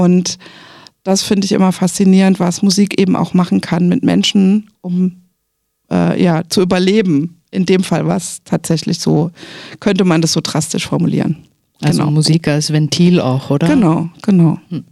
Und das finde ich immer faszinierend, was Musik eben auch machen kann mit Menschen, um zu überleben. In dem Fall war es tatsächlich so, könnte man das so drastisch formulieren. Also genau. Musik als Ventil auch, oder? Genau.